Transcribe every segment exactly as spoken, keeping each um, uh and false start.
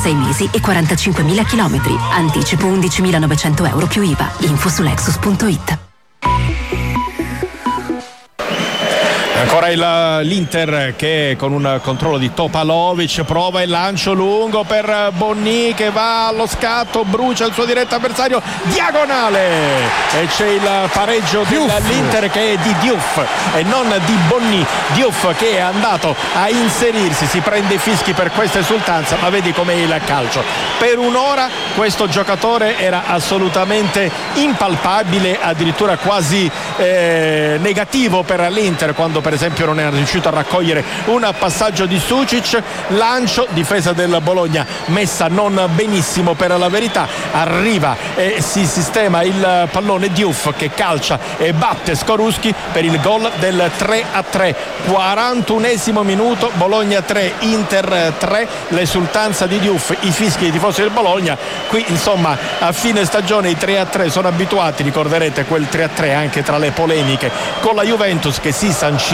sei mesi e quarantacinquemila chilometri. Anticipo undicimilanovecento euro più I V A. Info su Lexus punto it. Ancora il, l'Inter che con un controllo di Topalovic prova il lancio lungo per Bonny che va allo scatto, brucia il suo diretto avversario, diagonale, e c'è il pareggio dell'Inter che è di Diouf e non di Bonny. Diouf che è andato a inserirsi, si prende i fischi per questa esultanza, ma vedi com'è il calcio. Per un'ora questo giocatore era assolutamente impalpabile, addirittura quasi eh, negativo per l'Inter, quando per esempio non era riuscito a raccogliere un passaggio di Sucic. Lancio, difesa del Bologna messa non benissimo per la verità, arriva e si sistema il pallone Diouf che calcia e batte Skorupski per il gol del tre a tre. quarantunesimo minuto, Bologna tre, Inter tre, l'esultanza di Diouf, i fischi dei tifosi del Bologna. Qui insomma a fine stagione i tre a tre sono abituati, ricorderete quel tre a tre anche tra le polemiche con la Juventus che si sancì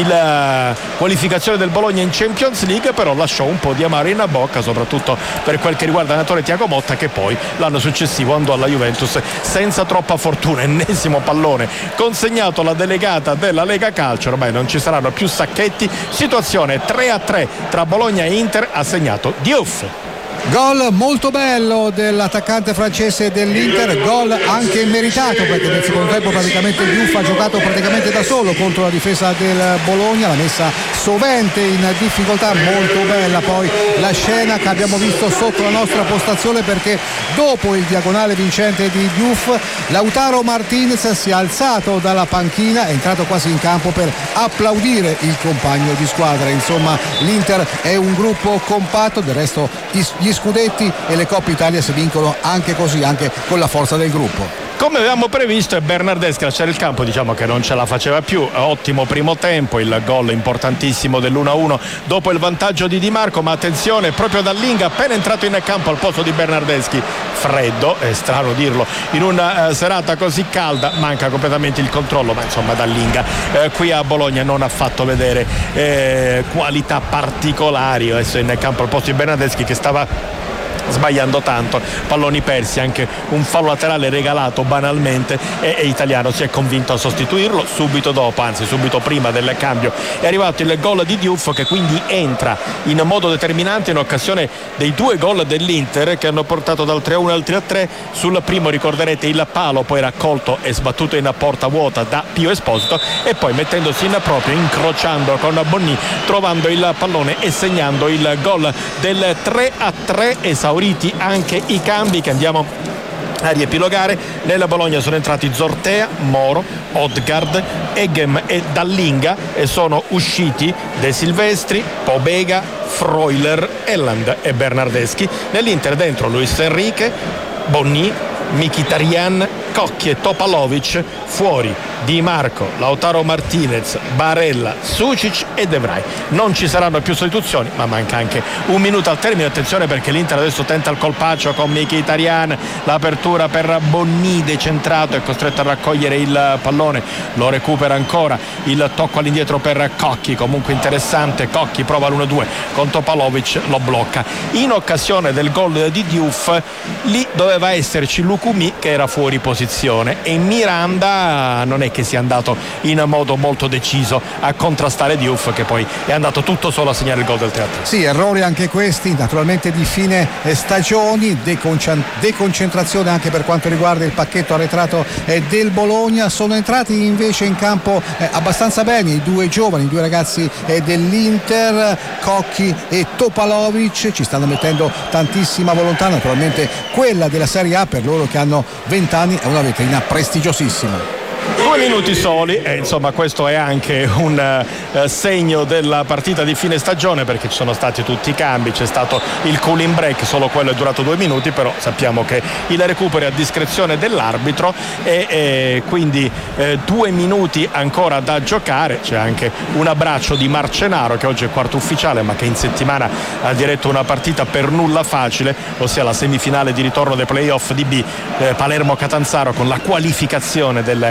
la qualificazione del Bologna in Champions League, però lasciò un po' di amaro in bocca, soprattutto per quel che riguarda l'allenatore Thiago Motta, che poi l'anno successivo andò alla Juventus senza troppa fortuna. Ennesimo pallone consegnato alla delegata della Lega Calcio, ormai non ci saranno più sacchetti. Situazione tre a tre tra Bologna e Inter, ha segnato Diouf. Gol molto bello dell'attaccante francese dell'Inter, gol anche meritato perché nel secondo tempo praticamente Diouf ha giocato praticamente da solo contro la difesa del Bologna, l'ha messa sovente in difficoltà. Molto bella poi la scena che abbiamo visto sotto la nostra postazione, perché dopo il diagonale vincente di Diouf Lautaro Martinez si è alzato dalla panchina, è entrato quasi in campo per applaudire il compagno di squadra. Insomma, l'Inter è un gruppo compatto, del resto gli scudetti e le Coppe Italia si vincono anche così, anche con la forza del gruppo. Come avevamo previsto, è Bernardeschi a lasciare il campo, diciamo che non ce la faceva più. Ottimo primo tempo, il gol importantissimo dell'uno a uno dopo il vantaggio di Di Marco, ma attenzione, proprio Dallinga appena entrato in campo al posto di Bernardeschi, freddo, è strano dirlo in una uh, serata così calda, manca completamente il controllo, ma insomma Dallinga eh, qui a Bologna non ha fatto vedere eh, qualità particolari. Adesso è in campo al posto di Bernardeschi che stava sbagliando tanto, palloni persi, anche un fallo laterale regalato banalmente, e, e Italiano si è convinto a sostituirlo. Subito dopo, anzi subito prima del cambio, è arrivato il gol di Diouf, che quindi entra in modo determinante in occasione dei due gol dell'Inter che hanno portato dal tre a uno al tre a tre. Sul primo ricorderete il palo poi raccolto e sbattuto in porta vuota da Pio Esposito, e poi mettendosi in proprio, incrociando con Bonny, trovando il pallone e segnando il gol del tre a tre. Esauriti anche i cambi che andiamo a riepilogare. Nella Bologna sono entrati Zortea, Moro, Odgaard, Eghem e Dallinga, e sono usciti De Silvestri, Pobega, Freuler, Elland e Bernardeschi. Nell'Inter dentro Luis Enrique, Bonny, Mkhitaryan, Cocchi e Topalovic. Fuori Di Marco, Lautaro Martinez, Barella, Sucic e De Vrij. Non ci saranno più sostituzioni, ma manca anche un minuto al termine. Attenzione perché l'Inter adesso tenta il colpaccio con Mkhitaryan, l'apertura per Bonny, decentrato, è costretto a raccogliere il pallone, lo recupera ancora, il tocco all'indietro per Cocchi, comunque interessante. Cocchi prova l'uno due con Topalovic, lo blocca. In occasione del gol di Diouf lì doveva esserci Lukumi che era fuori posizione, e Miranda non è che sia andato in modo molto deciso a contrastare Diouf, che poi è andato tutto solo a segnare il gol del tre a tre. Sì, errori anche questi naturalmente di fine stagioni, deconcentrazione anche per quanto riguarda il pacchetto arretrato del Bologna. Sono entrati invece in campo abbastanza bene i due giovani, i due ragazzi dell'Inter, Cocchi e Topalovic, ci stanno mettendo tantissima volontà, naturalmente quella della Serie A per loro che hanno venti anni è una vetrina prestigiosissima. Due minuti soli, e insomma questo è anche un eh, segno della partita di fine stagione, perché ci sono stati tutti i cambi, c'è stato il cooling break, solo quello è durato due minuti, però sappiamo che il recupero è a discrezione dell'arbitro, e, e quindi eh, due minuti ancora da giocare. C'è anche un abbraccio di Marcenaro, che oggi è quarto ufficiale ma che in settimana ha diretto una partita per nulla facile, ossia la semifinale di ritorno dei playoff di B, eh, Palermo-Catanzaro, con la qualificazione del Catanzaro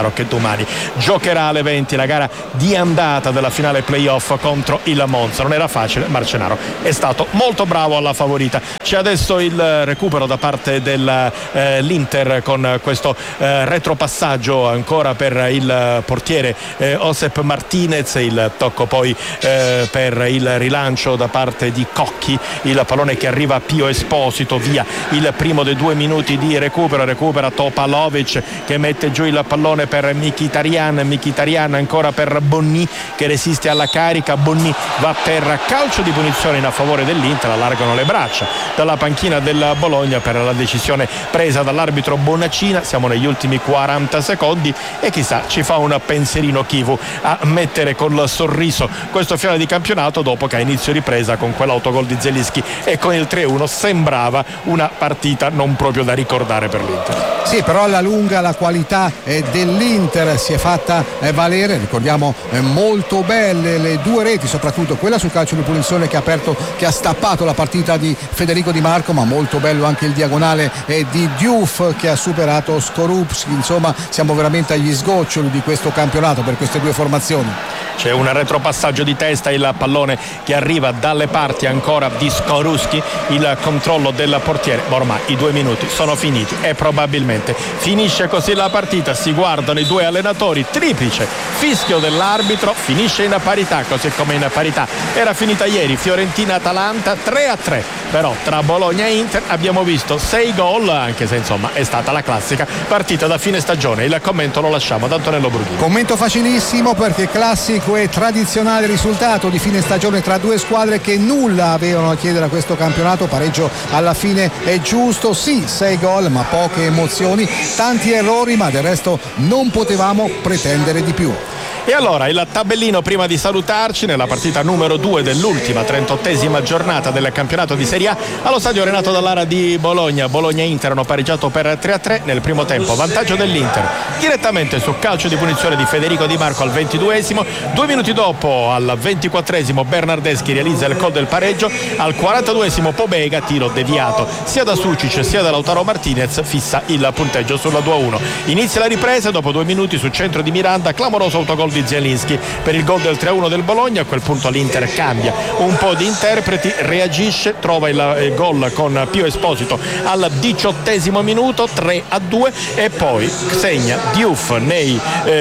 Marcenaro che domani giocherà alle venti la gara di andata della finale playoff contro il Monza. Non era facile, Marcenaro è stato molto bravo alla favorita. C'è adesso il recupero da parte dell'Inter eh, con questo eh, retropassaggio ancora per il portiere eh, Josep Martinez, il tocco poi eh, per il rilancio da parte di Cocchi, il pallone che arriva a Pio Esposito, via il primo dei due minuti di recupero, recupera Topalovic che mette giù il pallone per Mkhitaryan, Mkhitaryan ancora per Bonni che resiste alla carica, Bonni va per calcio di punizione in a favore dell'Inter, allargano le braccia dalla panchina del Bologna per la decisione presa dall'arbitro Bonaccina. Siamo negli ultimi quaranta secondi e chissà ci fa un pensierino Chivu a mettere col sorriso questo finale di campionato dopo che a inizio ripresa con quell'autogol di Zelinski e con il tre a uno sembrava una partita non proprio da ricordare per l'Inter. Sì, però alla lunga la qualità eh, dell'Inter si è fatta eh, valere, ricordiamo eh, molto belle le due reti, soprattutto quella sul calcio di punizione che ha aperto, che ha stappato la partita di Federico Di Marco, ma molto bello anche il diagonale eh, di Diouf che ha superato Skorupski. Insomma, siamo veramente agli sgoccioli di questo campionato per queste due formazioni. C'è un retropassaggio di testa, il pallone che arriva dalle parti ancora di Skorupski, il controllo del portiere, ma ormai i due minuti sono finiti e probabilmente finisce così la partita. Si guardano i due allenatori, triplice fischio dell'arbitro, finisce in parità, così come in parità era finita ieri Fiorentina-Atalanta tre a tre, però tra Bologna e Inter abbiamo visto sei gol, anche se insomma è stata la classica partita da fine stagione. Il commento lo lasciamo ad Antonello Brughini. Commento facilissimo perché classico e tradizionale risultato di fine stagione tra due squadre che nulla avevano a chiedere a questo campionato, pareggio alla fine è giusto, sì, sei gol ma poche emozioni, tanti errori, ma del resto non potevamo pretendere di più. E allora il tabellino prima di salutarci nella partita numero due dell'ultima trentottesima giornata del campionato di Serie A allo stadio Renato Dallara di Bologna. Bologna-Inter hanno pareggiato per tre a tre nel primo tempo, vantaggio dell'Inter direttamente su calcio di punizione di Federico Di Marco al ventiduesimo, due minuti dopo al ventiquattresimo Bernardeschi realizza il gol del pareggio, al quarantaduesimo Pobega, tiro deviato sia da Sucic sia da Lautaro Martinez, fissa il punteggio sulla due a uno. Inizia la ripresa dopo due minuti su centro di Miranda, clamoroso autogol di Zielinski per il gol del tre a uno del Bologna. A quel punto l'Inter cambia un po' di interpreti, reagisce, trova il, il gol con Pio Esposito al diciottesimo minuto, tre a due, e poi segna Diouf nei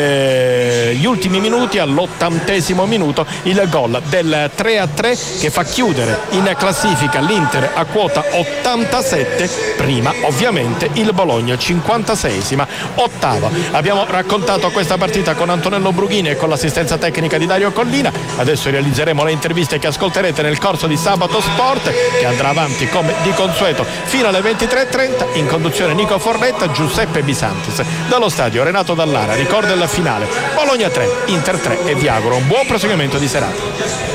eh, gli ultimi minuti all'ottantesimo minuto il gol del tre a tre che fa chiudere in classifica l'Inter a quota ottantasette, prima ovviamente il Bologna cinquantaseiesima, ottava. Abbiamo raccontato questa partita con Antonello Brughini e con l'assistenza tecnica di Dario Collina. Adesso realizzeremo le interviste che ascolterete nel corso di Sabato Sport, che andrà avanti come di consueto fino alle ventitré e trenta. In conduzione Nico Fornetta, Giuseppe Bisantis. Dallo stadio Renato Dallara ricorda la finale Bologna tre, Inter tre, e vi auguro un buon proseguimento di serata.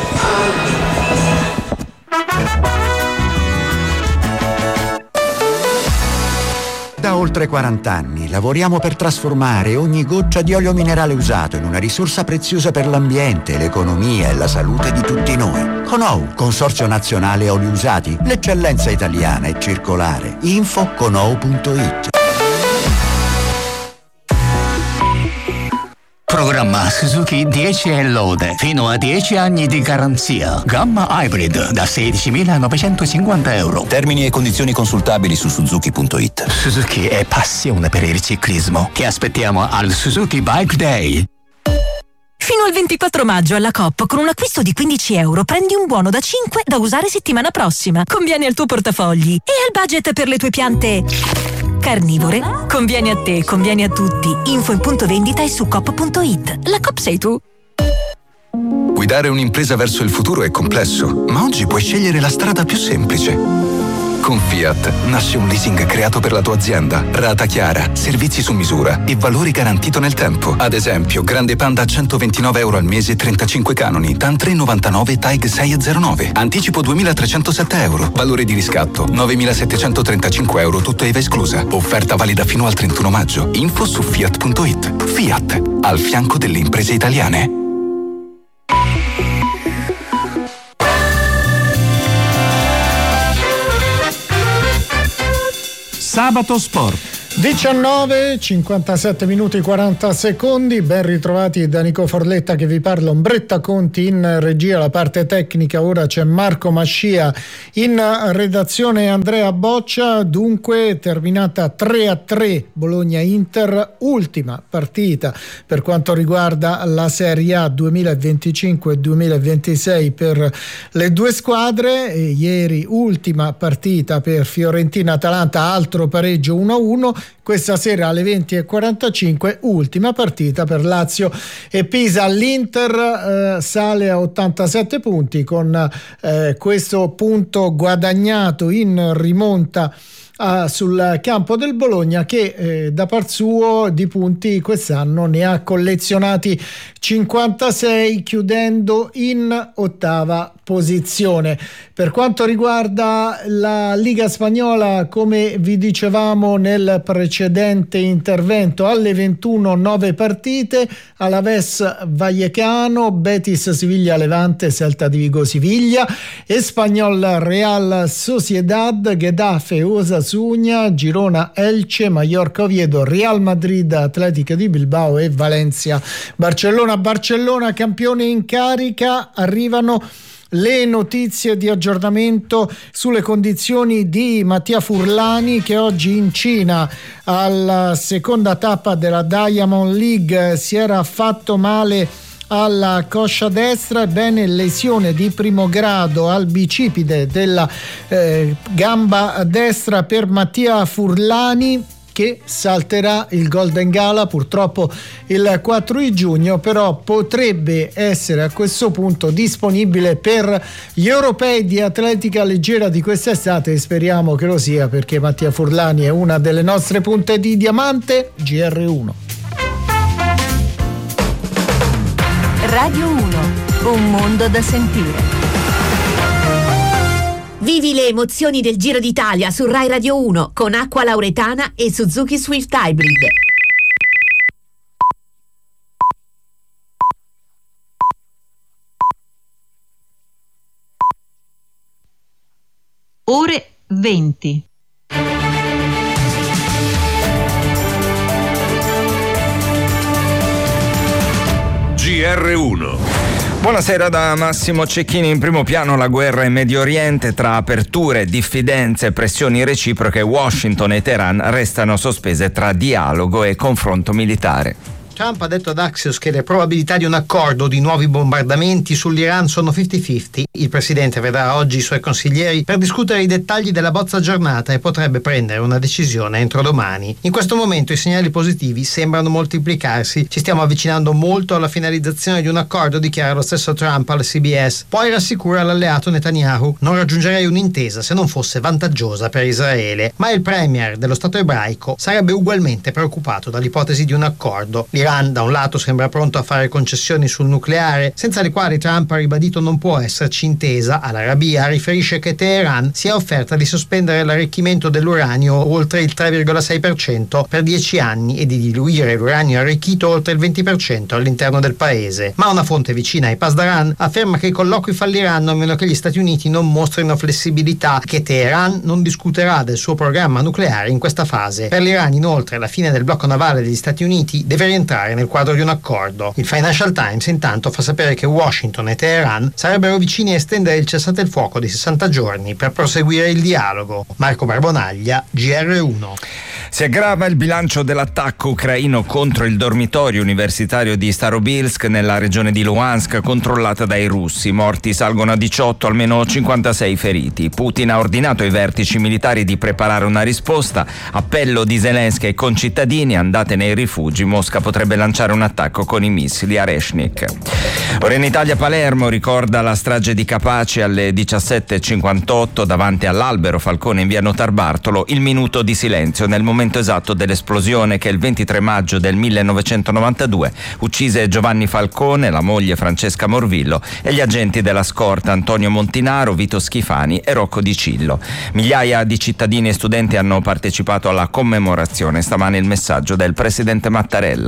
Da oltre quaranta anni lavoriamo per trasformare ogni goccia di olio minerale usato in una risorsa preziosa per l'ambiente, l'economia e la salute di tutti noi. Conou, Consorzio Nazionale Oli Usati, l'eccellenza italiana e circolare. Info conou punto it. Programma Suzuki dieci e lode, fino a dieci anni di garanzia. Gamma Hybrid da sedicimilanovecentocinquanta euro. Termini e condizioni consultabili su suzuki punto it. Suzuki è passione per il ciclismo. Ti aspettiamo al Suzuki Bike Day. Fino al ventiquattro maggio alla Coop con un acquisto di quindici euro prendi un buono da cinque da usare settimana prossima. Conviene al tuo portafogli e al budget per le tue piante carnivore. Conviene a te, conviene a tutti. Info in punto vendita e su coop punto it. La Coop sei tu. Guidare un'impresa verso il futuro è complesso, ma oggi puoi scegliere la strada più semplice. Con Fiat nasce un leasing creato per la tua azienda, rata chiara, servizi su misura e valori garantito nel tempo. Ad esempio, Grande Panda a centoventinove euro al mese, trentacinque canoni, TAN tre virgola novantanove, TAG sei virgola zero nove. Anticipo duemilatrecentosette euro, valore di riscatto novemilasettecentotrentacinque euro, tutta I V A esclusa. Offerta valida fino al trentuno maggio. Info su fiat punto it. Fiat, al fianco delle imprese italiane. Sabato Sport. diciannove, cinquantasette minuti quaranta secondi, ben ritrovati da Nico Forletta che vi parla, Ombretta Conti in regia, la parte tecnica, ora c'è Marco Mascia in redazione, Andrea Boccia. Dunque terminata tre a tre Bologna-Inter, ultima partita per quanto riguarda la Serie A duemilaventicinque duemilaventisei per le due squadre, e ieri ultima partita per Fiorentina-Atalanta, altro pareggio uno a uno. Questa sera alle venti e quarantacinque ultima partita per Lazio e Pisa. L'Inter eh, sale a ottantasette punti con eh, questo punto guadagnato in rimonta Ah, sul campo del Bologna, che eh, da par suo di punti quest'anno ne ha collezionati cinquantasei, chiudendo in ottava posizione. Per quanto riguarda la Liga Spagnola, come vi dicevamo nel precedente intervento, alle ventuno nove partite: Alavés Vallecano, Betis Siviglia Levante, Celta di Vigo Siviglia, Espanyol Real Sociedad, Getafe Osasuna, Girona Elche, Mallorca Oviedo, Real Madrid Atletica di Bilbao e Valencia Barcellona. Barcellona campione in carica. Arrivano le notizie di aggiornamento sulle condizioni di Mattia Furlani, che oggi in Cina alla seconda tappa della Diamond League si era fatto male alla coscia destra. Ebbene, lesione di primo grado al bicipite della eh, gamba destra per Mattia Furlani, che salterà il Golden Gala purtroppo il quattro di giugno, però potrebbe essere a questo punto disponibile per gli europei di atletica leggera di quest'estate, e speriamo che lo sia, perché Mattia Furlani è una delle nostre punte di diamante. G R uno Radio uno, un mondo da sentire. Vivi le emozioni del Giro d'Italia su Rai Radio uno con Acqua Lauretana e Suzuki Swift Hybrid. Ore venti. G R uno. Buonasera da Massimo Cecchini. In primo piano la guerra in Medio Oriente. Tra aperture, diffidenze e pressioni reciproche, Washington e Teheran restano sospese tra dialogo e confronto militare. Trump ha detto ad Axios che le probabilità di un accordo di nuovi bombardamenti sull'Iran sono cinquanta cinquanta. Il presidente vedrà oggi i suoi consiglieri per discutere i dettagli della bozza aggiornata e potrebbe prendere una decisione entro domani. In questo momento i segnali positivi sembrano moltiplicarsi. Ci stiamo avvicinando molto alla finalizzazione di un accordo, dichiara lo stesso Trump al C B S. Poi rassicura l'alleato Netanyahu: non raggiungerei un'intesa se non fosse vantaggiosa per Israele. Ma il premier dello Stato ebraico sarebbe ugualmente preoccupato dall'ipotesi di un accordo. L'Iran da un lato sembra pronto a fare concessioni sul nucleare, senza le quali Trump ha ribadito non può esserci intesa. Al-Arabia riferisce che Teheran si è offerta di sospendere l'arricchimento dell'uranio oltre il tre virgola sei per cento per dieci anni e di diluire l'uranio arricchito oltre il venti per cento all'interno del paese. Ma una fonte vicina ai Pasdaran afferma che i colloqui falliranno a meno che gli Stati Uniti non mostrino flessibilità, che Teheran non discuterà del suo programma nucleare in questa fase. Per l'Iran, inoltre, la fine del blocco navale degli Stati Uniti deve rientrare nel quadro di un accordo. Il Financial Times intanto fa sapere che Washington e Teheran sarebbero vicini a estendere il cessate il fuoco di sessanta giorni per proseguire il dialogo. Marco Barbonaglia, G R uno. Si aggrava il bilancio dell'attacco ucraino contro il dormitorio universitario di Starobilsk nella regione di Luhansk, controllata dai russi. Morti salgono a diciotto, almeno cinquantasei feriti. Putin ha ordinato ai vertici militari di preparare una risposta. Appello di Zelensky ai concittadini: andate nei rifugi, Mosca potrebbe lanciare un attacco con i missili a Reshnik. Ora in Italia, Palermo ricorda la strage di Capaci alle diciassette e cinquantotto davanti all'Albero Falcone in via Notarbartolo, il minuto di silenzio nel momento esatto dell'esplosione che il ventitré maggio del millenovecentonovantadue uccise Giovanni Falcone, la moglie Francesca Morvillo e gli agenti della scorta Antonio Montinaro, Vito Schifani e Rocco Di Cillo. Migliaia di cittadini e studenti hanno partecipato alla commemorazione. Stamane il messaggio del presidente Mattarella.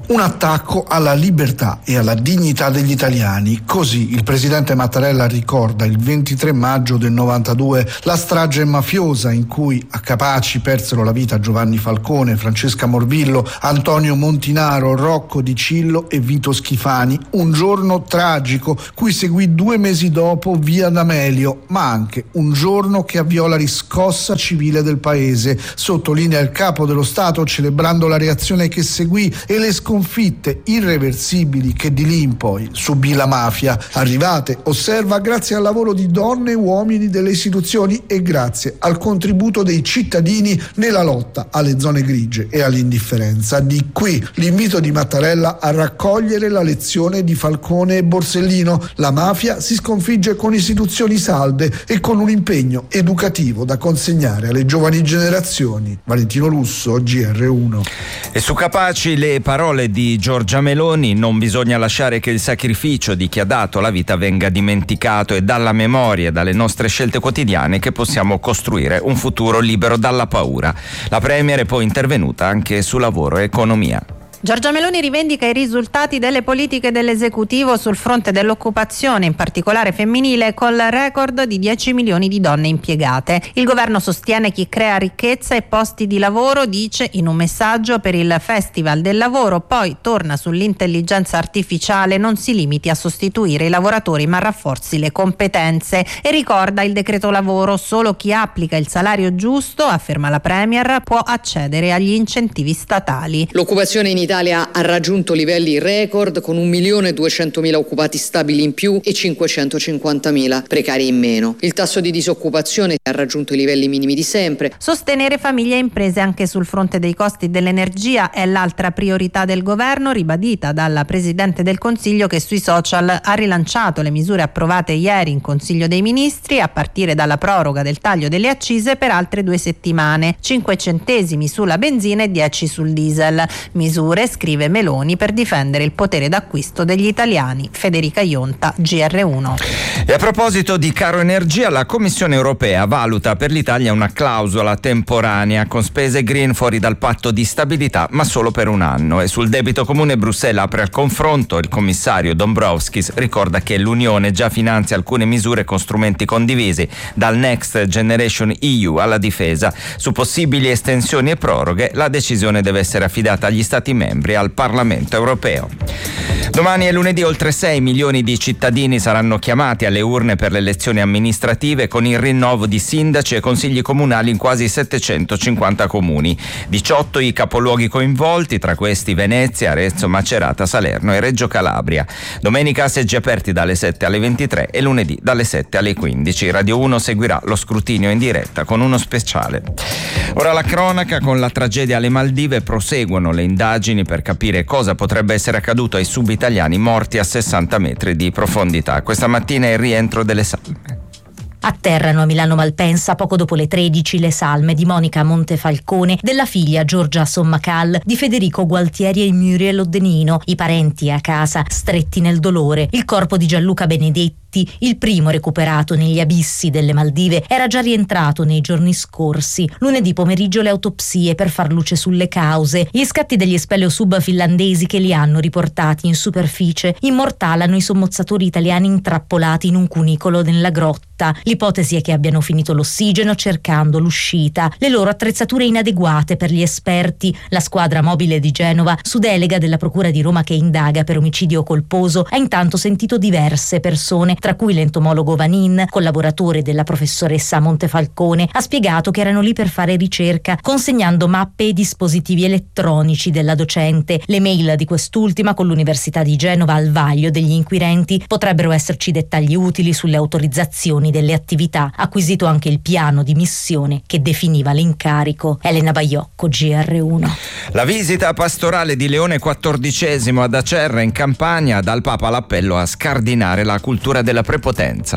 Un attacco alla libertà e alla dignità degli italiani. Così il presidente Mattarella ricorda il ventitré maggio del novantadue la strage mafiosa in cui a Capaci persero la vita Giovanni Falcone, Francesca Morvillo, Antonio Montinaro, Rocco Di Cillo e Vito Schifani. Un giorno tragico cui seguì due mesi dopo Via D'Amelio, ma anche un giorno che avviò la riscossa civile del paese, sottolinea il capo dello Stato celebrando la reazione che seguì e le sconfitte irreversibili che di lì in poi subì la mafia, arrivate, osserva, grazie al lavoro di donne e uomini delle istituzioni e grazie al contributo dei cittadini nella lotta alle zone grigie e all'indifferenza. Di qui l'invito di Mattarella a raccogliere la lezione di Falcone e Borsellino. La mafia si sconfigge con istituzioni salde e con un impegno educativo da consegnare alle giovani generazioni. Valentino Russo, G R uno. E su Capaci le parole di Giorgia Meloni: non bisogna lasciare che il sacrificio di chi ha dato la vita venga dimenticato, e dalla memoria e dalle nostre scelte quotidiane che possiamo costruire un futuro libero dalla paura. La Premier è poi intervenuta anche su lavoro e economia. Giorgia Meloni rivendica i risultati delle politiche dell'esecutivo sul fronte dell'occupazione, in particolare femminile, col record di dieci milioni di donne impiegate. Il governo sostiene chi crea ricchezza e posti di lavoro, dice in un messaggio per il Festival del Lavoro, poi torna sull'intelligenza artificiale, non si limiti a sostituire i lavoratori ma rafforzi le competenze, e ricorda il decreto lavoro: solo chi applica il salario giusto, afferma la Premier, può accedere agli incentivi statali. L'occupazione in Italia ha raggiunto livelli record, con un milione e duecentomila occupati stabili in più e cinquecentocinquantamila precari in meno. Il tasso di disoccupazione ha raggiunto i livelli minimi di sempre. Sostenere famiglie e imprese anche sul fronte dei costi dell'energia è l'altra priorità del governo, ribadita dalla Presidente del Consiglio, che sui social ha rilanciato le misure approvate ieri in Consiglio dei Ministri, a partire dalla proroga del taglio delle accise per altre due settimane, cinque centesimi sulla benzina e dieci sul diesel. Misure, scrive Meloni, per difendere il potere d'acquisto degli italiani. Federica Ionta, G R uno. E a proposito di caro energia, la Commissione europea valuta per l'Italia una clausola temporanea con spese green fuori dal patto di stabilità, ma solo per un anno. E sul debito comune Bruxelles apre al confronto. Il commissario Dombrovskis ricorda che l'Unione già finanzia alcune misure con strumenti condivisi, dal Next Generation E U alla difesa. Su possibili estensioni e proroghe la decisione deve essere affidata agli Stati membri e al Parlamento europeo. Domani è lunedì, oltre sei milioni di cittadini saranno chiamati alle urne per le elezioni amministrative, con il rinnovo di sindaci e consigli comunali in quasi settecentocinquanta comuni. diciotto i capoluoghi coinvolti, tra questi Venezia, Arezzo, Macerata, Salerno e Reggio Calabria. Domenica seggi aperti dalle sette alle ventitré e lunedì dalle sette alle quindici. Radio uno seguirà lo scrutinio in diretta con uno speciale. Ora la cronaca. Con la tragedia alle Maldive proseguono le indagini per capire cosa potrebbe essere accaduto ai subitaliani morti a sessanta metri di profondità. Questa mattina è il rientro delle salme. Atterrano a Milano Malpensa poco dopo le tredici le salme di Monica Montefalcone, della figlia Giorgia Sommacal, di Federico Gualtieri e Muriel Oddenino, i parenti a casa stretti nel dolore. Il corpo di Gianluca Benedetti, il primo recuperato negli abissi delle Maldive, era già rientrato nei giorni scorsi. Lunedì pomeriggio le autopsie per far luce sulle cause. Gli scatti degli speleosub finlandesi che li hanno riportati in superficie immortalano i sommozzatori italiani intrappolati in un cunicolo nella grotta. L'ipotesi è che abbiano finito l'ossigeno cercando l'uscita. Le loro attrezzature inadeguate per gli esperti. La squadra mobile di Genova, su delega della Procura di Roma che indaga per omicidio colposo, ha intanto sentito diverse persone, tra cui l'entomologo Vanin, collaboratore della professoressa Montefalcone. Ha spiegato che erano lì per fare ricerca, consegnando mappe e dispositivi elettronici della docente. Le mail di quest'ultima con l'Università di Genova al vaglio degli inquirenti. Potrebbero esserci dettagli utili sulle autorizzazioni delle attività. Acquisito anche il piano di missione che definiva l'incarico. Elena Baiocco, G R uno. La visita pastorale di Leone quattordicesimo ad Acerra in Campania, dal Papa l'appello a scardinare la cultura della prepotenza.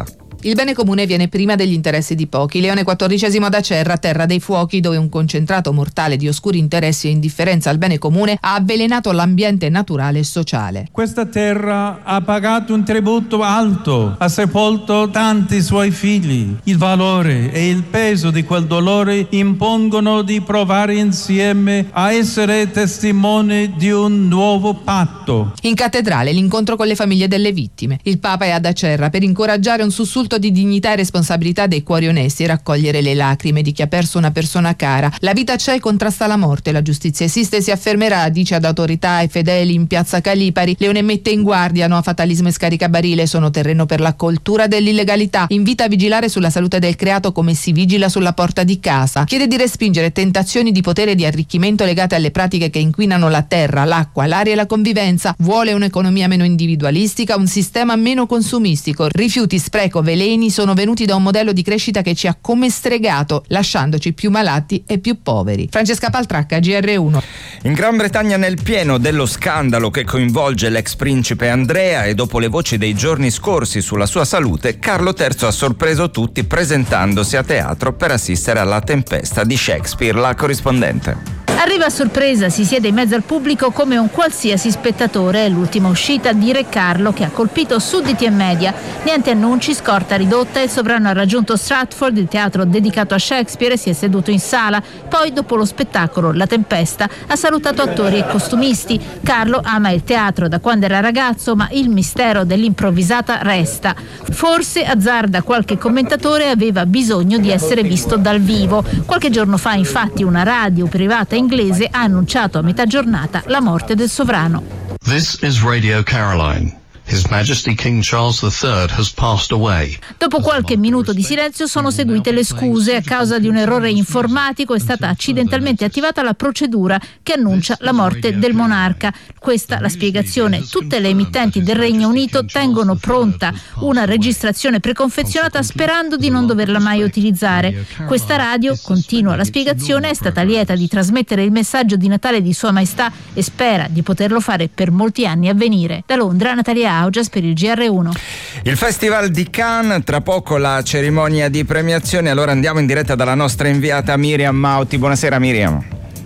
Il bene comune viene prima degli interessi di pochi. Leone quattordicesimo ad Acerra, terra dei fuochi, dove un concentrato mortale di oscuri interessi e indifferenza al bene comune ha avvelenato l'ambiente naturale e sociale. Questa terra ha pagato un tributo alto, ha sepolto tanti suoi figli. Il valore e il peso di quel dolore impongono di provare insieme a essere testimoni di un nuovo patto. In cattedrale l'incontro con le famiglie delle vittime. Il Papa è ad Acerra per incoraggiare un sussulto di dignità e responsabilità dei cuori onesti e raccogliere le lacrime di chi ha perso una persona cara. La vita c'è e contrasta la morte, la giustizia esiste e si affermerà, dice ad autorità e fedeli in piazza Calipari. Leone mette in guardia, no a fatalismo e scaricabarile, sono terreno per la coltura dell'illegalità, invita a vigilare sulla salute del creato come si vigila sulla porta di casa, chiede di respingere tentazioni di potere e di arricchimento legate alle pratiche che inquinano la terra, l'acqua, l'aria e la convivenza, vuole un'economia meno individualistica, un sistema meno consumistico. Rifiuti, spreco, veleni sono venuti da un modello di crescita che ci ha come stregato, lasciandoci più malati e più poveri. Francesca Paltracca, G R uno. In Gran Bretagna, nel pieno dello scandalo che coinvolge l'ex principe Andrea e dopo le voci dei giorni scorsi sulla sua salute, Carlo terzo ha sorpreso tutti presentandosi a teatro per assistere alla Tempesta di Shakespeare. La corrispondente. Arriva a sorpresa, si siede in mezzo al pubblico come un qualsiasi spettatore. È l'ultima uscita di Re Carlo che ha colpito sudditi e media. Niente annunci, scorta ridotta. Il sovrano ha raggiunto Stratford, il teatro dedicato a Shakespeare, e si è seduto in sala. Poi, dopo lo spettacolo La Tempesta, ha salutato attori e costumisti. Carlo ama il teatro da quando era ragazzo, ma il mistero dell'improvvisata resta. Forse, azzarda qualche commentatore, aveva bisogno di essere visto dal vivo. Qualche giorno fa, infatti, una radio privata inglese ha annunciato a metà giornata la morte del sovrano. This is Radio Caroline. His Majesty King Charles the third has passed away. Dopo qualche minuto di silenzio sono seguite le scuse. A causa di un errore informatico è stata accidentalmente attivata la procedura che annuncia la morte del monarca. Questa la spiegazione. Tutte le emittenti del Regno Unito tengono pronta una registrazione preconfezionata sperando di non doverla mai utilizzare. Questa radio, continua la spiegazione, è stata lieta di trasmettere il messaggio di Natale di Sua Maestà e spera di poterlo fare per molti anni a venire. Da Londra, Natalia Augias per il G R uno. Il Festival di Cannes, tra poco la cerimonia di premiazione, allora andiamo in diretta dalla nostra inviata Miriam Mauti. Buonasera Miriam.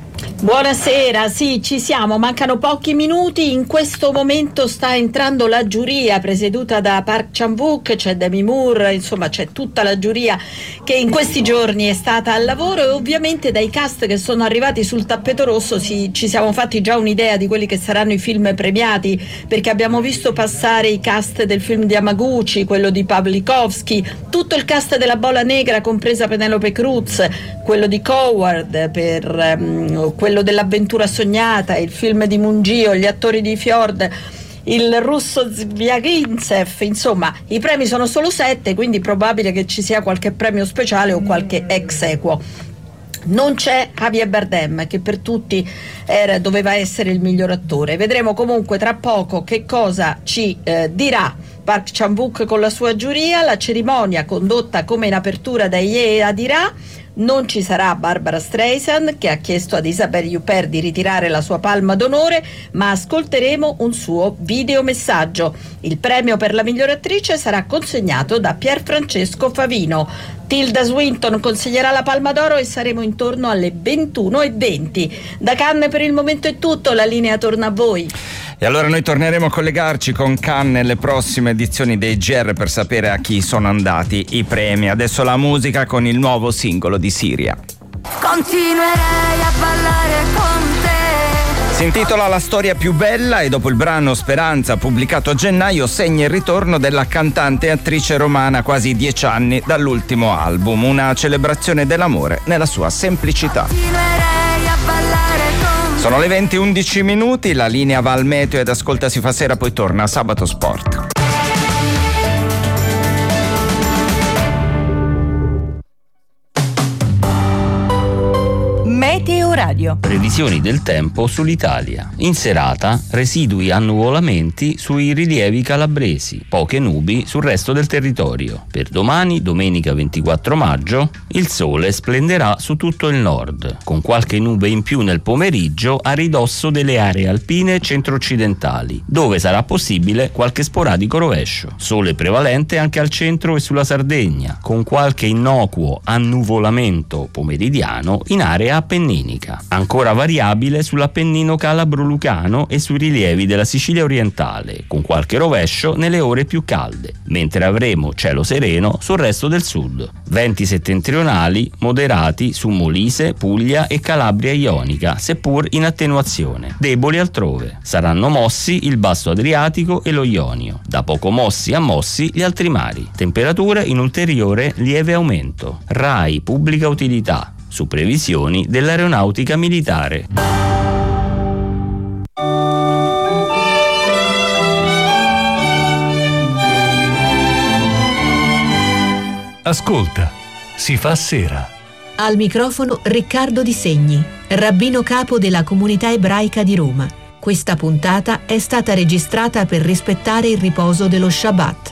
Buonasera, sì, ci siamo, mancano pochi minuti. In questo momento sta entrando la giuria presieduta da Park Chan-wook, c'è Demi Moore, insomma c'è tutta la giuria che in questi giorni è stata al lavoro, e ovviamente dai cast che sono arrivati sul tappeto rosso si, ci siamo fatti già un'idea di quelli che saranno i film premiati, perché abbiamo visto passare i cast del film di Hamaguchi, quello di Pawlikowski, tutto il cast della Bola Negra compresa Penelope Cruz, quello di Coward per um, quello dell'Avventura sognata, il film di Mungio, gli attori di Fjord, il russo Zviagintsev, insomma i premi sono solo sette, quindi probabile che ci sia qualche premio speciale o qualche ex equo. Non c'è Javier Bardem, che per tutti era, doveva essere il miglior attore. Vedremo comunque tra poco che cosa ci eh, dirà Park Chan-wook con la sua giuria. La cerimonia, condotta come in apertura da Ye Adira. Non ci sarà Barbara Streisand, che ha chiesto ad Isabelle Huppert di ritirare la sua palma d'onore, ma ascolteremo un suo videomessaggio. Il premio per la miglior attrice sarà consegnato da Pier Francesco Favino. Tilda Swinton consegnerà la Palma d'Oro e saremo intorno alle ventuno e venti. Da Cannes per il momento è tutto, la linea torna a voi. E allora noi torneremo a collegarci con Cannes nelle prossime edizioni dei G R per sapere a chi sono andati i premi. Adesso la musica con il nuovo singolo di Siria. Continuerei a ballare con te. Si intitola La storia più bella e dopo il brano Speranza, pubblicato a gennaio, segna il ritorno della cantante e attrice romana a quasi dieci anni dall'ultimo album, una celebrazione dell'amore nella sua semplicità. Sono le venti e undici minuti, la linea va al meteo ed Ascolta si fa sera, poi torna a Sabato Sport. Meteo Radio. Previsioni del tempo sull'Italia. In serata, residui annuvolamenti sui rilievi calabresi, poche nubi sul resto del territorio. Per domani, domenica ventiquattro maggio, il sole splenderà su tutto il nord, con qualche nube in più nel pomeriggio a ridosso delle aree alpine centro-occidentali, dove sarà possibile qualche sporadico rovescio. Sole prevalente anche al centro e sulla Sardegna, con qualche innocuo annuvolamento pomeridiano in area appenninica. Ancora variabile sull'Appennino calabro-lucano e sui rilievi della Sicilia orientale, con qualche rovescio nelle ore più calde, mentre avremo cielo sereno sul resto del sud. Venti settentrionali moderati su Molise, Puglia e Calabria ionica, seppur in attenuazione, deboli altrove. Saranno mossi il basso Adriatico e lo Ionio, da poco mossi a mossi gli altri mari. Temperature in ulteriore lieve aumento. RAI Pubblica Utilità, su previsioni dell'aeronautica militare. Ascolta, si fa sera. Al microfono Riccardo Di Segni, rabbino capo della comunità ebraica di Roma. Questa puntata è stata registrata per rispettare il riposo dello Shabbat.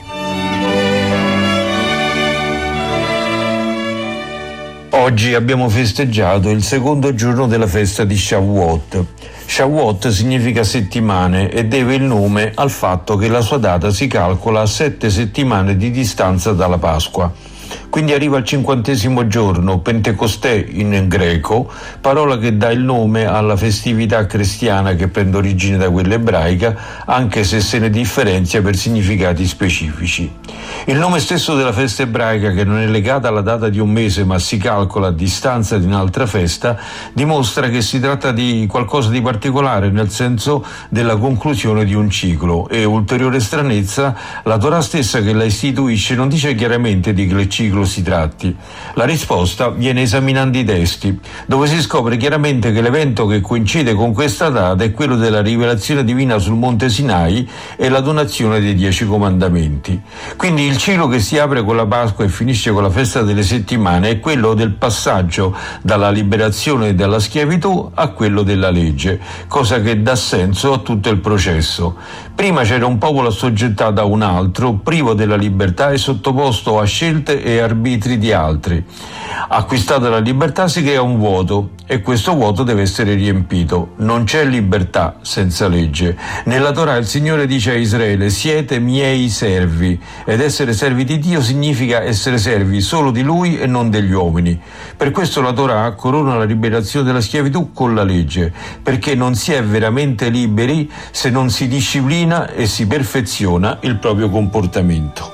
Oggi abbiamo festeggiato il secondo giorno della festa di Shavuot. Shavuot significa settimane e deve il nome al fatto che la sua data si calcola a sette settimane di distanza dalla Pasqua. Quindi arriva al cinquantesimo giorno, Pentecostè in greco, parola che dà il nome alla festività cristiana che prende origine da quella ebraica, anche se se ne differenzia per significati specifici. Il nome stesso della festa ebraica, che non è legata alla data di un mese ma si calcola a distanza di un'altra festa, dimostra che si tratta di qualcosa di particolare, nel senso della conclusione di un ciclo. E ulteriore stranezza, la Torah stessa che la istituisce non dice chiaramente di che ciclo si tratti. La risposta viene esaminando i testi, dove si scopre chiaramente che l'evento che coincide con questa data è quello della rivelazione divina sul monte Sinai e la donazione dei dieci comandamenti. Quindi il ciclo che si apre con la Pasqua e finisce con la festa delle settimane è quello del passaggio dalla liberazione dalla schiavitù a quello della legge, cosa che dà senso a tutto il processo. Prima c'era un popolo assoggettato a un altro, privo della libertà e sottoposto a scelte e arbitri di altri. Acquistata la libertà si crea un vuoto e questo vuoto deve essere riempito. Non c'è libertà senza legge. Nella Torah il Signore dice a Israele: siete miei servi, ed essere servi di Dio significa essere servi solo di Lui e non degli uomini. Per questo la Torah corona la liberazione della schiavitù con la legge, perché non si è veramente liberi se non si disciplina e si perfeziona il proprio comportamento.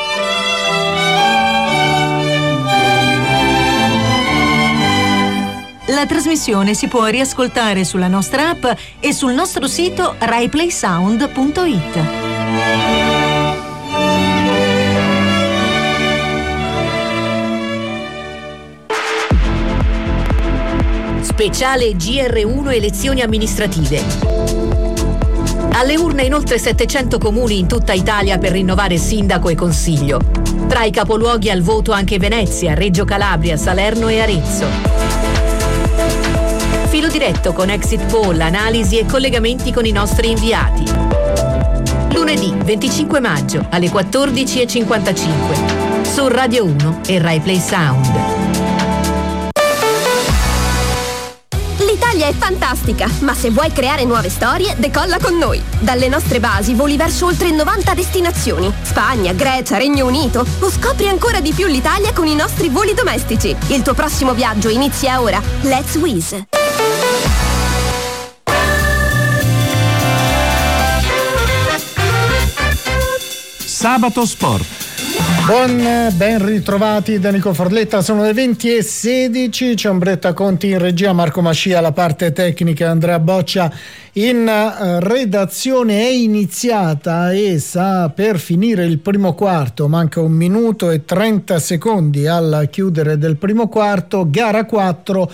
La trasmissione si può riascoltare sulla nostra app e sul nostro sito rai play sound punto it. Speciale G R uno elezioni amministrative. Alle urne in oltre settecento comuni in tutta Italia per rinnovare sindaco e consiglio. Tra i capoluoghi al voto anche Venezia, Reggio Calabria, Salerno e Arezzo. Filo diretto con exit poll, analisi e collegamenti con i nostri inviati. Lunedì venticinque maggio alle quattordici e cinquantacinque su Radio uno e Rai Play Sound. L'Italia è fantastica, ma se vuoi creare nuove storie, decolla con noi. Dalle nostre basi voli verso oltre novanta destinazioni. Spagna, Grecia, Regno Unito. O scopri ancora di più l'Italia con i nostri voli domestici. Il tuo prossimo viaggio inizia ora. Let's Wizz. Sabato Sport. Buon ben ritrovati da Nico Forletta, sono le venti e sedici, c'è Ombretta Conti in regia, Marco Mascia alla parte tecnica, Andrea Boccia in uh, redazione. È iniziata e sta per finire il primo quarto, manca un minuto e trenta secondi al chiudere del primo quarto, gara quattro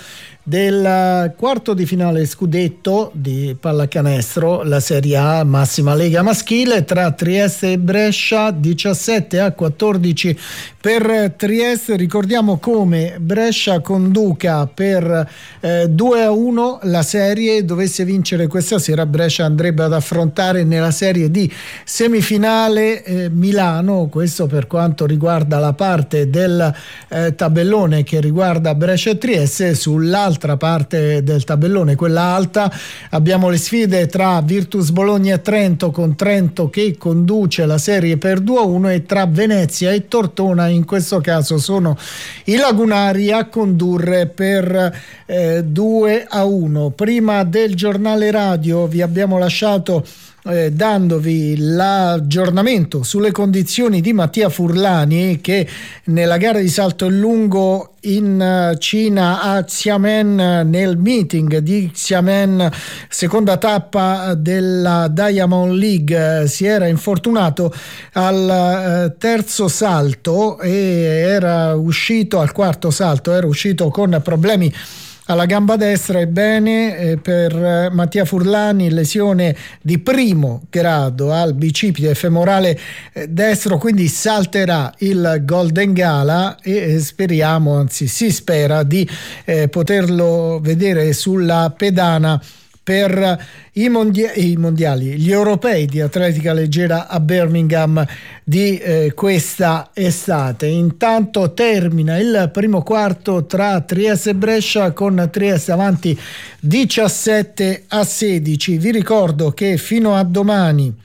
del quarto di finale scudetto di pallacanestro, la Serie A, massima lega maschile, tra Trieste e Brescia, diciassette a quattordici per Trieste. Ricordiamo come Brescia conduca per eh, due a uno la serie. Dovesse vincere questa sera, Brescia andrebbe ad affrontare nella serie di semifinale eh, Milano. Questo per quanto riguarda la parte del eh, tabellone che riguarda Brescia e Trieste. Sull'altra parte del tabellone, quella alta, abbiamo le sfide tra Virtus Bologna e Trento, con Trento che conduce la serie per due a uno, e tra Venezia e Tortona. In questo caso sono i lagunari a condurre per eh, due a uno. Prima del giornale radio vi abbiamo lasciato Eh, dandovi l'aggiornamento sulle condizioni di Mattia Furlani, che nella gara di salto in lungo in Cina a Xiamen, nel meeting di Xiamen, seconda tappa della Diamond League, si era infortunato al eh, terzo salto e era uscito al quarto salto, era uscito con problemi alla gamba destra. Ebbene, eh, per eh, Mattia Furlani, lesione di primo grado al bicipite femorale eh, destro, quindi salterà il Golden Gala e eh, speriamo, anzi si spera di eh, poterlo vedere sulla pedana per i, mondia- i mondiali, gli europei di atletica leggera a Birmingham di eh, questa estate. Intanto termina il primo quarto tra Trieste e Brescia, con Trieste avanti diciassette a sedici. Vi ricordo che fino a domani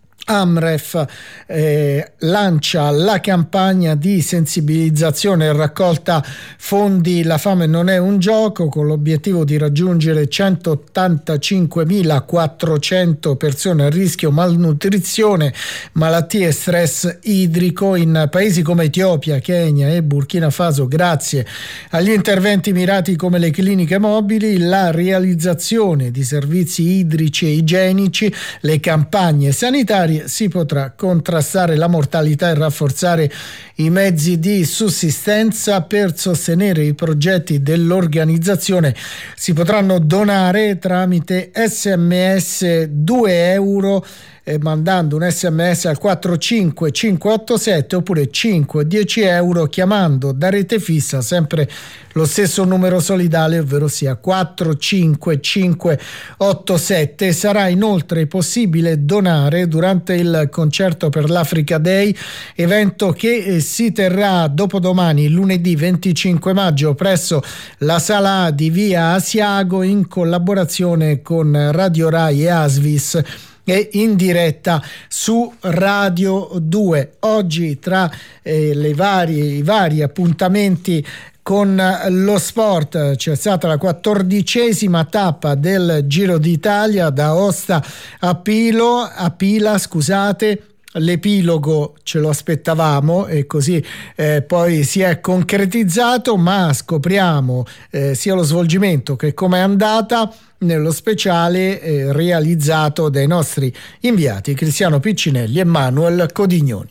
Amref eh, lancia la campagna di sensibilizzazione e raccolta fondi La fame non è un gioco, con l'obiettivo di raggiungere centottantacinquemilaquattrocento persone a rischio malnutrizione, malattie e stress idrico in paesi come Etiopia, Kenya e Burkina Faso. Grazie agli interventi mirati come le cliniche mobili, la realizzazione di servizi idrici e igienici, le campagne sanitarie, si potrà contrastare la mortalità e rafforzare i mezzi di sussistenza. Per sostenere i progetti dell'organizzazione si potranno donare tramite sms due euro, eh, mandando un sms al quattro cinque cinque otto sette, oppure cinque dieci euro chiamando da rete fissa sempre lo stesso numero solidale, ovvero sia quattro cinque cinque otto sette. Sarà inoltre possibile donare durante il concerto per l'Africa Day, evento che eh, si terrà dopodomani, lunedì venticinque maggio, presso la Sala A di via Asiago, in collaborazione con Radio Rai e Asvis e in diretta su Radio due. Oggi, tra eh, le varie, i vari appuntamenti con lo sport, c'è stata la quattordicesima tappa del Giro d'Italia da Aosta a Pilo, a Pila, scusate. L'epilogo ce lo aspettavamo e così eh, poi si è concretizzato, ma scopriamo eh, sia lo svolgimento che come è andata nello speciale eh, realizzato dai nostri inviati Cristiano Piccinelli e Manuel Codignoni.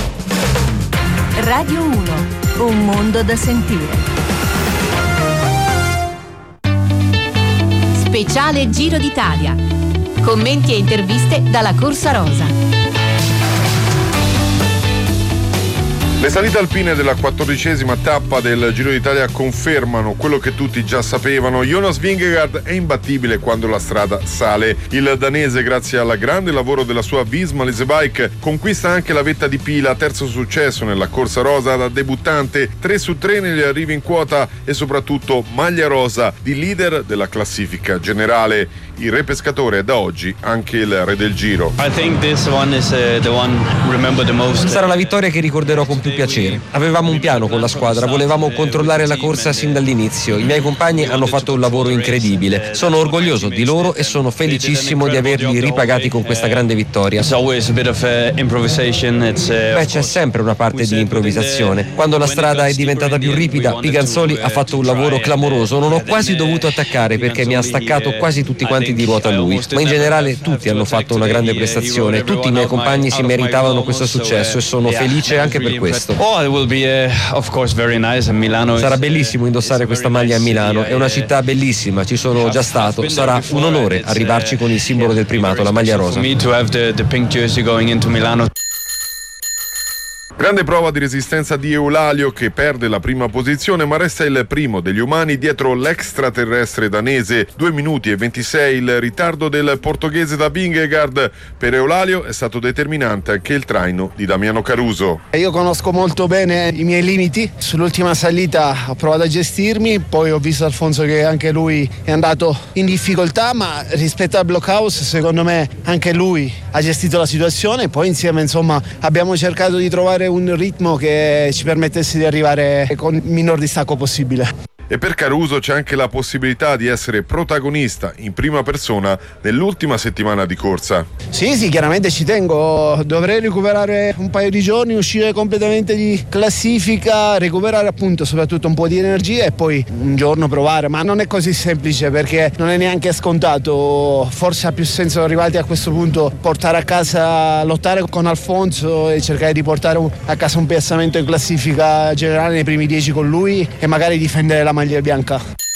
Radio uno, un mondo da sentire. Speciale Giro d'Italia. Commenti e interviste dalla Corsa Rosa. Le salite alpine della quattordicesima tappa del Giro d'Italia confermano quello che tutti già sapevano: Jonas Vingegaard è imbattibile quando la strada sale. Il danese, grazie al grande lavoro della sua Visma Leasebike, conquista anche la vetta di Pila, terzo successo nella corsa rosa da debuttante, tre su tre negli arrivi in quota e soprattutto maglia rosa di leader della classifica generale. Il re pescatore è da oggi anche il re del Giro. Sarà la vittoria che ricorderò con più piacere. Avevamo un piano con la squadra, volevamo controllare la corsa sin dall'inizio. I miei compagni hanno fatto un lavoro incredibile. Sono orgoglioso di loro e sono felicissimo di averli ripagati con questa grande vittoria. Beh, c'è sempre una parte di improvvisazione. Quando la strada è diventata più ripida, Piganzoli ha fatto un lavoro clamoroso. Non ho quasi dovuto attaccare perché mi ha staccato quasi tutti quanti di ruota lui, ma in generale tutti hanno fatto una grande prestazione. Tutti i miei compagni si meritavano questo successo e sono felice anche per questo. questo. Oh, it will be uh, of course very nice. Milano Sarà is, bellissimo indossare questa maglia a Milano, è una città bellissima, ci sono già stato, sarà un onore arrivarci con il simbolo del primato, la maglia rosa. For me to have the, the pink jersey going into Milano. Grande prova di resistenza di Eulalio, che perde la prima posizione ma resta il primo degli umani dietro l'extraterrestre danese. due minuti e ventisei il ritardo del portoghese da Vingegaard. Per Eulalio è stato determinante anche il traino di Damiano Caruso. Io conosco molto bene i miei limiti, sull'ultima salita ho provato a gestirmi, poi ho visto Alfonso che anche lui è andato in difficoltà, ma rispetto al blockhouse secondo me anche lui ha gestito la situazione, poi insieme insomma abbiamo cercato di trovare un ritmo che ci permettesse di arrivare con il minor distacco possibile. E per Caruso c'è anche la possibilità di essere protagonista in prima persona nell'ultima settimana di corsa. Sì, sì, chiaramente ci tengo. Dovrei recuperare un paio di giorni, uscire completamente di classifica, recuperare appunto soprattutto un po' di energia e poi un giorno provare. Ma non è così semplice perché non è neanche scontato. Forse ha più senso, arrivati a questo punto, portare a casa, lottare con Alfonso e cercare di portare a casa un piazzamento in classifica generale nei primi dieci con lui e magari difendere la maglia bianca.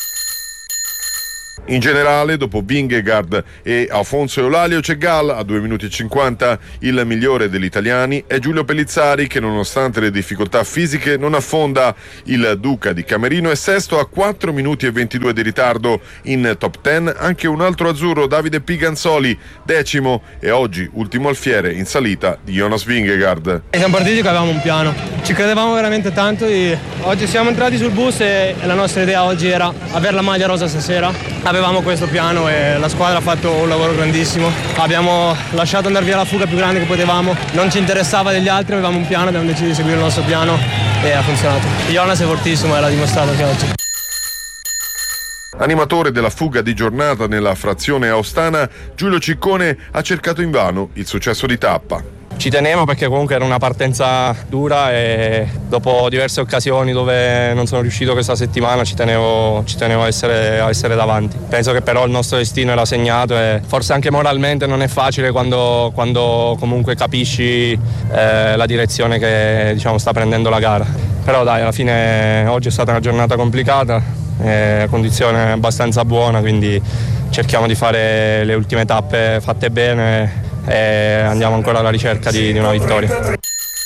In generale, dopo Vingegaard e Alfonso Eulalio, c'è Gall a due minuti e cinquanta. Il migliore degli italiani è Giulio Pellizzari, che nonostante le difficoltà fisiche non affonda. Il Duca di Camerino è sesto a quattro minuti e ventidue di ritardo. In top dieci anche un altro azzurro, Davide Piganzoli, decimo, e oggi ultimo alfiere in salita di Jonas Vingegaard. Siamo partiti che avevamo un piano, ci credevamo veramente tanto e oggi siamo entrati sul bus e la nostra idea oggi era avere la maglia rosa stasera. Avevamo questo piano e la squadra ha fatto un lavoro grandissimo. Abbiamo lasciato andare via la fuga più grande che potevamo, non ci interessava degli altri, avevamo un piano, abbiamo deciso di seguire il nostro piano e ha funzionato. Jonas è fortissimo e l'ha dimostrato anche oggi. Animatore della fuga di giornata nella frazione Aostana, Giulio Ciccone ha cercato invano il successo di tappa. Ci tenevo perché comunque era una partenza dura e dopo diverse occasioni dove non sono riuscito questa settimana ci tenevo, ci tenevo a, essere, a essere davanti. Penso che però il nostro destino era segnato e forse anche moralmente non è facile quando, quando comunque capisci eh, la direzione che diciamo, sta prendendo la gara. Però dai, alla fine oggi è stata una giornata complicata, eh, condizione abbastanza buona, quindi cerchiamo di fare le ultime tappe fatte bene e andiamo ancora alla ricerca di, di una vittoria.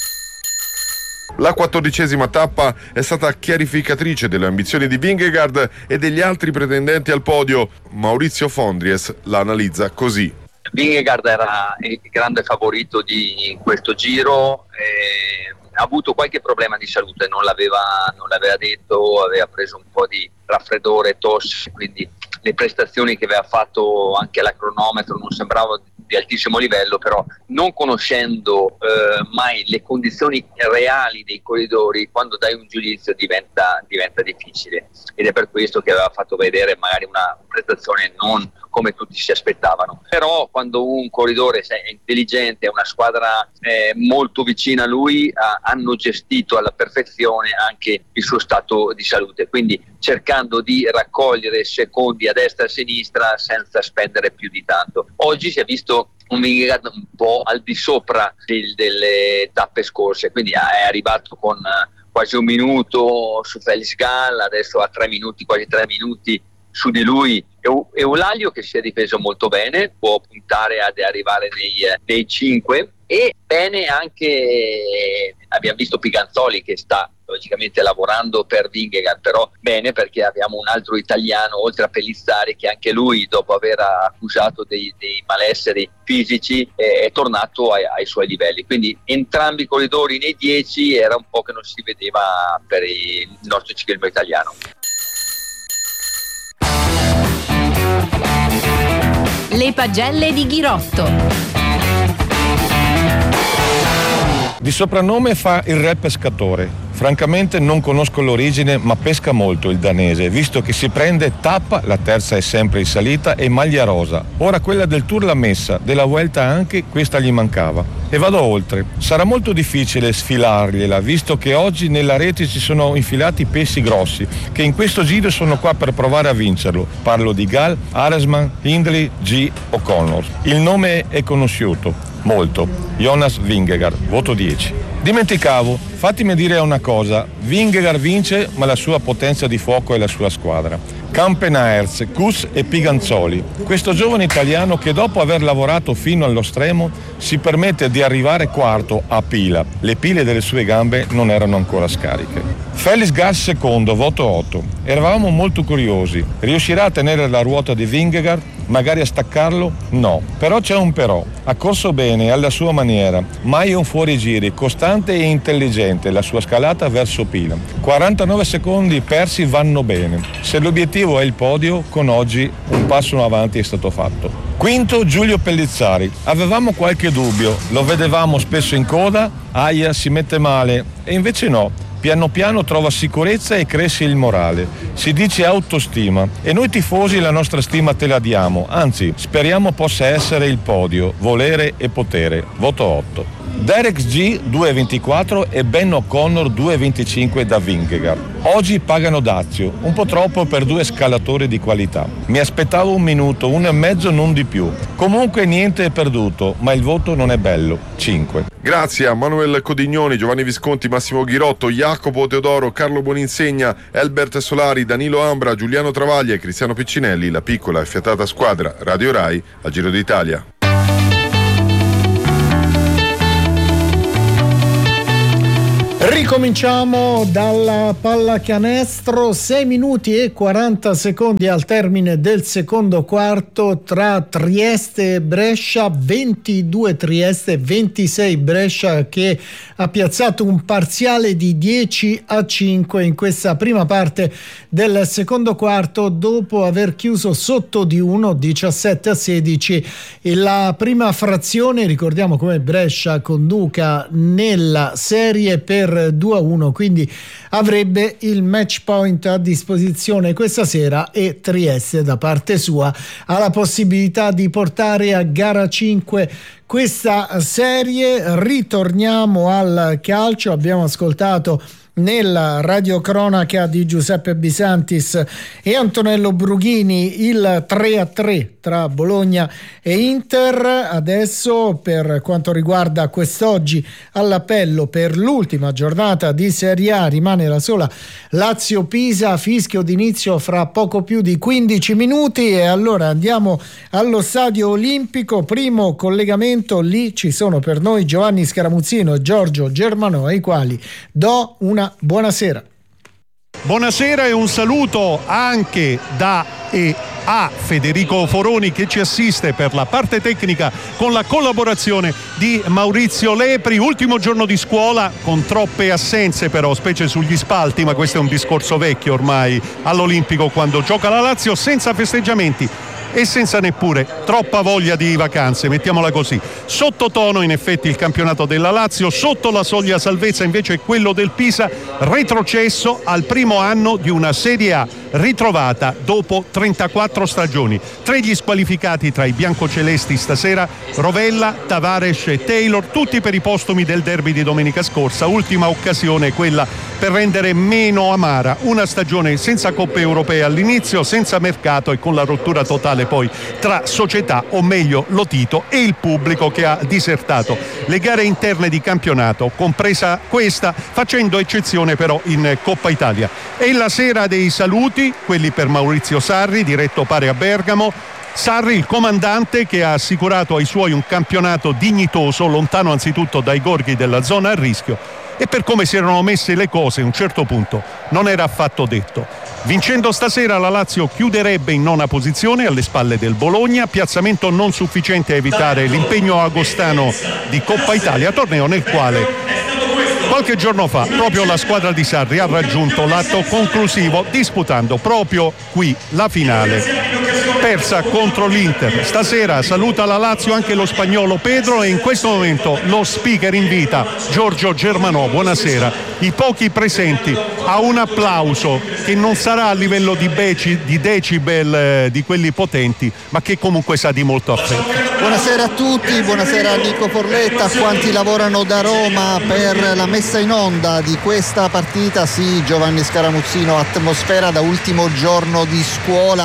La quattordicesima tappa è stata chiarificatrice delle ambizioni di Vingegaard e degli altri pretendenti al podio. Maurizio Fondries la analizza così. Vingegaard era il grande favorito di questo giro, e ha avuto qualche problema di salute, non l'aveva, non l'aveva detto, aveva preso un po' di raffreddore e tosse, quindi le prestazioni che aveva fatto anche alla cronometro non sembravano di altissimo livello, però non conoscendo eh, mai le condizioni reali dei corridori, quando dai un giudizio diventa, diventa difficile, ed è per questo che aveva fatto vedere magari una prestazione non come tutti si aspettavano. Però quando un corridore è intelligente, è una squadra eh, molto vicina a lui, ha, hanno gestito alla perfezione anche il suo stato di salute, quindi cercando di raccogliere secondi a destra e a sinistra senza spendere più di tanto. Oggi si è visto un Vingegaard un po' al di sopra del, delle tappe scorse, quindi è arrivato con quasi un minuto su Felix Gall, adesso ha tre minuti, quasi tre minuti su di lui. Eulalio che si è difeso molto bene, può puntare ad arrivare nei, nei cinque, e bene anche abbiamo visto Piganzoli che sta logicamente lavorando per Vingegaard, però bene perché abbiamo un altro italiano oltre a Pellizzari che anche lui, dopo aver accusato dei, dei malesseri fisici, è tornato ai, ai suoi livelli, quindi entrambi i corridori nei dieci era un po' che non si vedeva per il nostro ciclismo italiano. Le pagelle di Ghirotto. Di soprannome fa il re pescatore. Francamente non conosco l'origine, ma pesca molto il danese, visto che si prende tappa, la terza è sempre in salita, e maglia rosa. Ora quella del Tour l'ha messa, della Vuelta anche, questa gli mancava. E vado oltre. Sarà molto difficile sfilargliela, visto che oggi nella rete ci sono infilati pesci grossi, che in questo giro sono qua per provare a vincerlo. Parlo di Gall, Aresman, Hindley, G, O'Connor. Il nome è conosciuto. Molto. Jonas Vingegaard, voto dieci. Dimenticavo, fatemi dire una cosa, Vingegaard vince ma la sua potenza di fuoco è la sua squadra. Campenaerts, Kuss e Piganzoli. Questo giovane italiano che dopo aver lavorato fino allo stremo si permette di arrivare quarto a pila. Le pile delle sue gambe non erano ancora scariche. Felix Gas secondo, voto otto. Eravamo molto curiosi. Riuscirà a tenere la ruota di Vingegaard? Magari a staccarlo? No. Però c'è un però. Ha corso bene, alla sua maniera. Mai un fuorigiri, costante e intelligente la sua scalata verso pila. quarantanove secondi persi vanno bene. Se l'obiettivo è il podio, con oggi un passo in avanti è stato fatto. Quinto, Giulio Pellizzari. Avevamo qualche dubbio, lo vedevamo spesso in coda, aia si mette male, e invece no. Piano piano trova sicurezza e cresce il morale. Si dice autostima e noi tifosi la nostra stima te la diamo, anzi speriamo possa essere il podio, volere e potere. Voto otto. Derek G due virgola ventiquattro e Ben O'Connor due virgola venticinque da Vingegaard. Oggi pagano dazio, un po' troppo per due scalatori di qualità. Mi aspettavo un minuto, uno e mezzo, non di più. Comunque niente è perduto, ma il voto non è bello. cinque. Grazie a Manuel Codignoni, Giovanni Visconti, Massimo Ghirotto, Jacopo Teodoro, Carlo Boninsegna, Elbert Solari, Danilo Ambra, Giuliano Travaglia e Cristiano Piccinelli, la piccola e fiatata squadra Radio Rai al Giro d'Italia. Ricominciamo dalla pallacanestro, sei minuti e quaranta secondi al termine del secondo quarto tra Trieste e Brescia, ventidue Trieste, ventisei Brescia, che ha piazzato un parziale di dieci a cinque in questa prima parte del secondo quarto, dopo aver chiuso sotto di uno, diciassette a sedici. E la prima frazione, ricordiamo come Brescia conduca nella serie per due a uno, quindi avrebbe il match point a disposizione questa sera, e Trieste da parte sua ha la possibilità di portare a gara cinque questa serie. Ritorniamo al calcio. Abbiamo ascoltato nella radiocronaca di Giuseppe Bisantis e Antonello Brughini il tre a tre tra Bologna e Inter. Adesso, per quanto riguarda quest'oggi, all'appello per l'ultima giornata di Serie A rimane la sola Lazio-Pisa, fischio d'inizio fra poco più di quindici minuti. E allora andiamo allo Stadio Olimpico, primo collegamento. Lì ci sono per noi Giovanni Scaramuzzino e Giorgio Germanò, ai quali do una buonasera. Buonasera e un saluto anche da e a Federico Foroni, che ci assiste per la parte tecnica con la collaborazione di Maurizio Lepri. Ultimo giorno di scuola, con troppe assenze però, specie sugli spalti, ma questo è un discorso vecchio ormai all'Olimpico quando gioca la Lazio, senza festeggiamenti e senza neppure troppa voglia di vacanze, mettiamola così. Sottotono in effetti il campionato della Lazio, sotto la soglia salvezza invece è quello del Pisa, retrocesso al primo anno di una Serie A ritrovata dopo trentaquattro stagioni. Tre gli squalificati tra i biancocelesti stasera: Rovella, Tavares e Taylor, tutti per i postumi del derby di domenica scorsa. Ultima occasione quella per rendere meno amara una stagione senza coppe europee all'inizio, senza mercato e con la rottura totale poi tra società, o meglio Lotito, e il pubblico, che ha disertato le gare interne di campionato, compresa questa, facendo eccezione però in Coppa Italia. E la sera dei saluti, quelli per Maurizio Sarri, diretto pare a Bergamo. Sarri, il comandante, che ha assicurato ai suoi un campionato dignitoso, lontano anzitutto dai gorghi della zona a rischio, e per come si erano messe le cose a un certo punto non era affatto detto. Vincendo stasera la Lazio chiuderebbe in nona posizione alle spalle del Bologna, piazzamento non sufficiente a evitare l'impegno agostano di Coppa Italia, torneo nel quale qualche giorno fa proprio la squadra di Sarri ha raggiunto l'atto conclusivo, disputando proprio qui la finale, persa contro l'Inter. Stasera saluta la Lazio anche lo spagnolo Pedro, e in questo momento lo speaker invita Giorgio Germanò, buonasera, i pochi presenti a un applauso che non sarà a livello di, beci, di decibel eh, di quelli potenti, ma che comunque sa di molto affetto. Buonasera a tutti, buonasera a Nico Forletta, a quanti lavorano da Roma per la messa in onda di questa partita. Sì, Giovanni Scaramuzzino, atmosfera da ultimo giorno di scuola,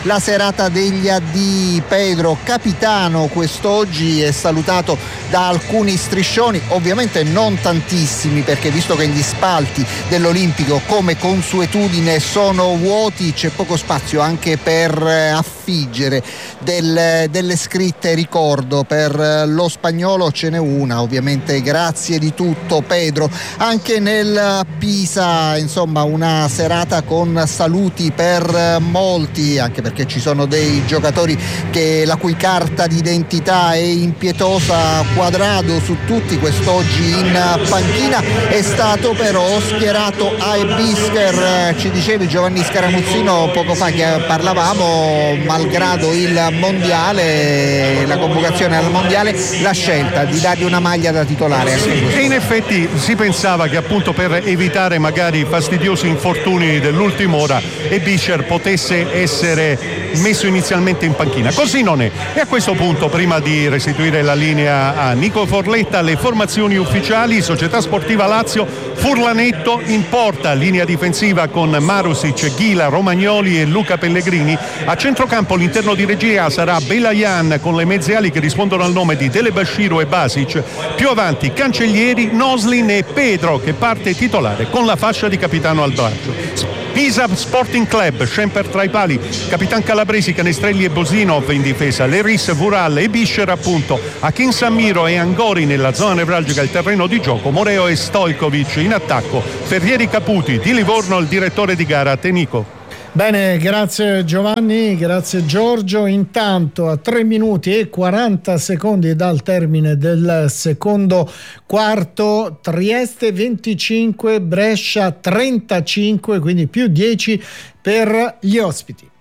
la serata degli addii. Pedro, capitano quest'oggi, è salutato da alcuni striscioni, ovviamente non tantissimi, perché visto che gli spalti dell'Olimpico come consuetudine sono vuoti, c'è poco spazio anche per affiggere del, delle scritte ricordo. Per lo spagnolo ce n'è una, ovviamente grazie di tutto Pedro. Anche nel Pisa, insomma, una serata con saluti per molti, anche perché ci sono dei giocatori che, la cui carta d'identità è impietosa. Quadrado su tutti quest'oggi in panchina, è stato però schierato a Bisker. Ci dicevi Giovanni Scaramuzzino poco fa che parlavamo, malgrado il mondiale, la convocazione al mondiale, la scelta di dargli una maglia da titolare. E in effetti si pensava che appunto per evitare magari fastidiosi infortuni dell'ultima ora e Bisker potesse essere messo inizialmente in panchina. Così non è. E a questo punto, prima di restituire la linea a Nico Forletta, le formazioni ufficiali: Società Sportiva Lazio, Furlanetto in porta, linea difensiva con Marusic, Ghila, Romagnoli e Luca Pellegrini. A centrocampo l'interno di regia sarà Belayan con le mezze ali che rispondono al nome di Delebashiru e Basic. Più avanti Cancellieri, Noslin e Pedro, che parte titolare con la fascia di capitano al braccio. Pisa Sporting Club, Schemper tra i pali, Capitan Calabresi, Canestrelli e Bosinov in difesa, Leris, Vural e Bisker appunto, Akin Samiro e Angori nella zona nevralgica del terreno di gioco, Moreo e Stojkovic in attacco, Ferrieri Caputi, di Livorno il direttore di gara Tenico. Bene, grazie Giovanni, grazie Giorgio. Intanto a tre minuti e quaranta secondi dal termine del secondo quarto, Trieste venticinque, Brescia trentacinque, quindi più dieci per gli ospiti.